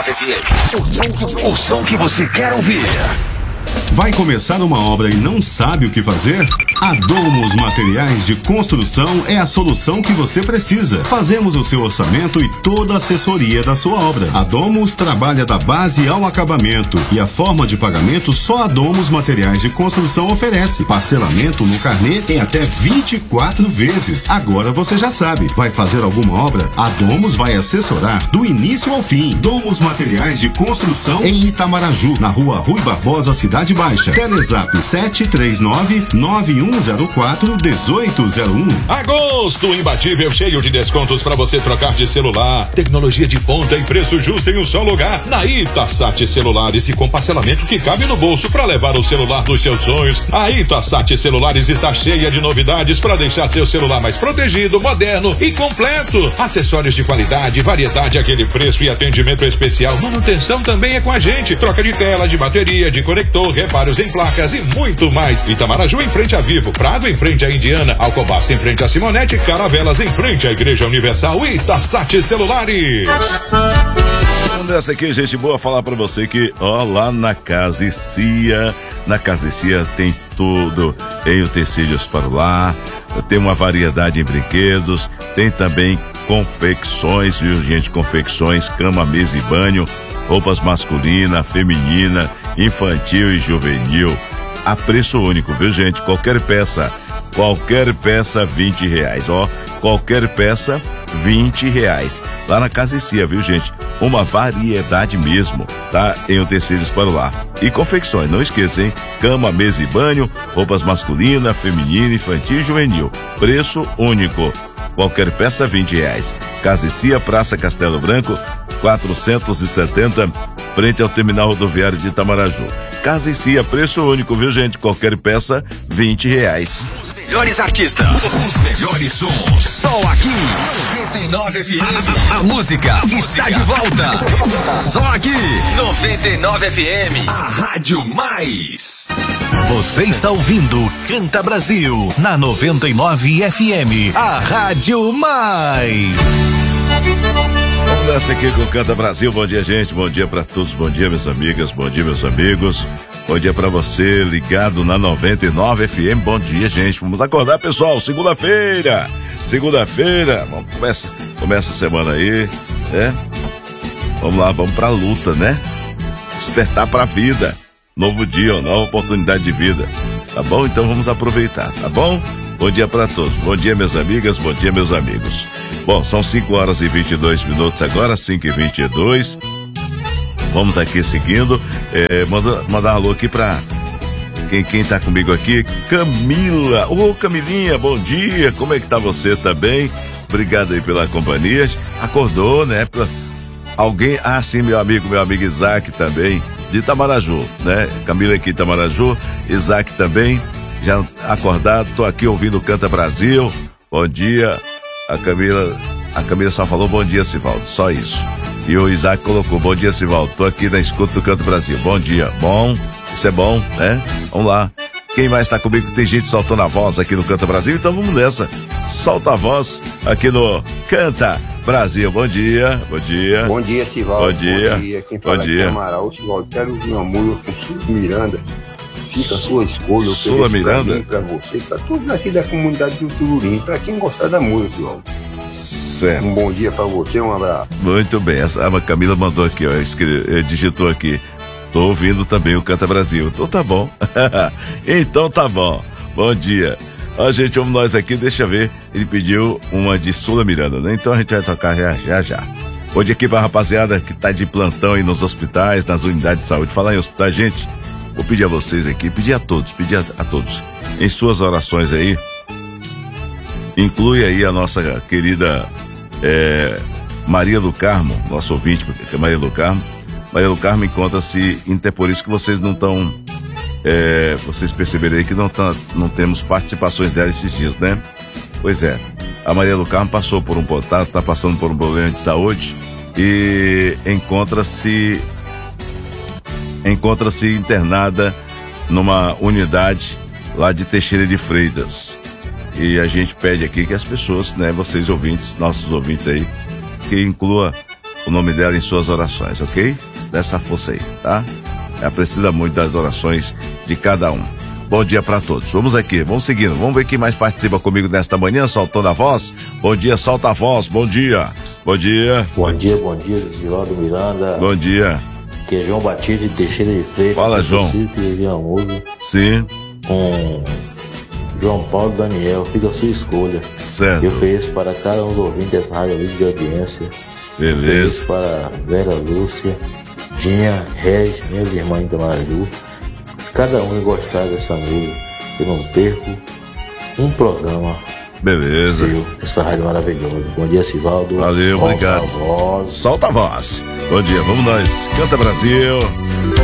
99 FM. O som que você quer ouvir. Vai começar uma obra e não sabe o que fazer? A Domus Materiais de Construção é a solução que você precisa. Fazemos o seu orçamento e toda a assessoria da sua obra. A Domus trabalha da base ao acabamento e a forma de pagamento só a Domus Materiais de Construção oferece. Parcelamento no carnê em até 24 vezes. Agora você já sabe. Vai fazer alguma obra? A Domus vai assessorar do início ao fim. Domus Materiais de Construção em Itamaraju, na rua Rui Barbosa, Cidade Baixa. Telezap 739-9104-1801. Agosto imbatível, cheio de descontos para você trocar de celular. Tecnologia de ponta e preço justo em um só lugar. Na Itasat Celulares, e com parcelamento que cabe no bolso para levar o celular dos seus sonhos. A Itasat Celulares está cheia de novidades para deixar seu celular mais protegido, moderno e completo. Acessórios de qualidade, variedade, aquele preço e atendimento especial. Manutenção também é com a gente. Troca de tela, de bateria, de conector, reparos em placas e muito mais. Itamaraju em frente a Vivo, Prado em frente à Indiana, Alcobaça em frente a Simonete, Caravelas em frente à Igreja Universal. Itasat Celulares. Dessa aqui, gente boa, falar pra você que, lá na Casa e Cia, tem tudo em utensílios para o lar, tem uma variedade em brinquedos, tem também confecções, viu, gente? Confecções, cama, mesa e banho, roupas masculina, feminina, infantil e juvenil, a preço único, viu, gente? Qualquer peça R$20, qualquer peça R$20, lá na Casa e Cia, viu, gente? Uma variedade mesmo, tá? Em utensílios para o lar e confecções, não esqueça, hein? Cama, mesa e banho, roupas masculina, feminina, infantil e juvenil, preço único. Qualquer peça R$20. Casa e Cia, Praça Castelo Branco, 470, frente ao terminal rodoviário de Itamaraju. Casa e Cia, preço único, viu, gente? Qualquer peça R$20. Os melhores artistas, os melhores sons. Só aqui, 99 FM. A música está de volta. Só aqui, 99 FM. A Rádio Mais. Você está ouvindo Canta Brasil na 99 FM. A Rádio Mais. Vamos nessa aqui com Canta Brasil. Bom dia, gente. Bom dia pra todos. Bom dia, minhas amigas. Bom dia, meus amigos. Bom dia pra você ligado na 99 FM. Bom dia, gente. Vamos acordar, pessoal. Segunda-feira. Vamos, começa a semana aí, né? Vamos lá, vamos pra luta, né? Despertar pra vida. Novo dia, nova oportunidade de vida. Tá bom? Então vamos aproveitar, tá bom? Bom dia pra todos. Bom dia, minhas amigas. Bom dia, meus amigos. Bom, são 5h22 agora, 5h22. Vamos aqui seguindo. Mandar um alô aqui pra quem tá comigo aqui. Camila. Camilinha, bom dia. Como é que tá você? Tá bem? Obrigado aí pela companhia. Acordou, né? Alguém? Sim, meu amigo Isaac também, de Itamaraju, né? Camila aqui de Itamaraju, Isaac também, já acordado, tô aqui ouvindo o Canta Brasil. Bom dia. A Camila só falou bom dia, Sivaldo, só isso. E o Isaac colocou, bom dia, Sivaldo, tô aqui na escuta do Canto Brasil. Bom dia, bom, isso é bom, né? Vamos lá. Quem mais tá comigo? Tem gente soltando a voz aqui no Canto Brasil, então vamos nessa. Solta a voz aqui no Canta Brasil. Bom dia, bom dia. Bom dia, Sivaldo. Bom dia. Quem fala aqui é Amaral. Sivaldo, quero ouvir uma música com Sula Miranda. Fica a sua escolha. Sula Miranda? Pra você, pra todos aqui da comunidade do Tururim, pra quem gostar da música, Sivaldo. Certo. Um bom dia pra você, um abraço. Muito bem, a Camila mandou aqui, digitou aqui. Tô ouvindo também o Canta Brasil. Então tá bom. Então tá bom. Bom dia. Ó, gente, vamos nós aqui, deixa eu ver. Ele pediu uma de Sula Miranda, né? Então a gente vai tocar já. Bom dia aqui pra rapaziada que tá de plantão aí nos hospitais, nas unidades de saúde. Falar em hospitais, gente, vou pedir a vocês aqui, pedir a todos, em suas orações aí, inclui aí a nossa querida Maria do Carmo, nosso ouvinte, porque é Maria do Carmo. Maria do Carmo encontra-se, até por isso que vocês não estão, vocês perceberam aí que não temos participações dela esses dias, né? Pois é, a Maria do Carmo passou por tá passando por um problema de saúde e encontra-se internada numa unidade lá de Teixeira de Freitas. E a gente pede aqui que as pessoas, né, vocês ouvintes, nossos ouvintes aí, que inclua o nome dela em suas orações, ok? Dessa força aí, tá? Ela precisa muito das orações de cada um. Bom dia pra todos. Vamos aqui, vamos seguindo. Vamos ver quem mais participa comigo nesta manhã, soltando a voz. Bom dia, solta a voz. Bom dia. Bom dia. Bom dia, Givaldo Miranda. Bom dia. Que é João Batista de Teixeira de Freitas. Fala, João. Sim. Com João Paulo Daniel, fica a sua escolha. Certo. Eu fiz para cada um dos ouvintes dessa rádio de audiência. Beleza. Eu fiz para Vera Lúcia, Dinha, Regis, minhas irmãs em Tamaraju. Cada um que gostar dessa música, eu não perco um programa. Beleza. Essa rádio maravilhosa. Bom dia, Sivaldo. Valeu, obrigado. Solta a voz. Solta a voz. Bom dia, vamos nós. Canta Brasil.